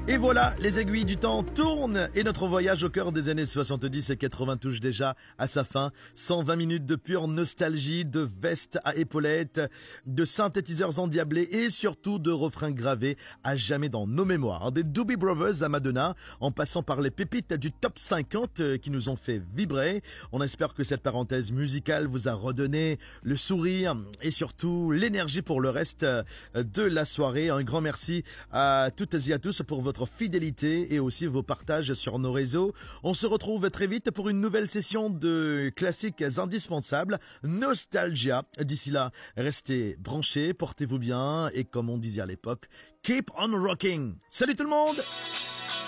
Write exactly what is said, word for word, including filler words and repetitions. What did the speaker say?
Et voilà, les aiguilles du temps tournent et notre voyage au cœur des années soixante-dix et quatre-vingts touche déjà à sa fin. cent vingt minutes de pure nostalgie, de vestes à épaulettes, de synthétiseurs endiablés et surtout de refrains gravés à jamais dans nos mémoires. Des Doobie Brothers à Madonna, en passant par les pépites du top cinquante qui nous ont fait vibrer. On espère que cette parenthèse musicale vous a redonné le sourire et surtout l'énergie pour le reste de la soirée. Un grand merci à toutes et à tous pour votre fidélité et aussi vos partages sur nos réseaux. On se retrouve très vite pour une nouvelle session de classiques indispensables, Nostalgia. D'ici là, restez branchés, portez-vous bien et comme on disait à l'époque, keep on rocking. Salut tout le monde!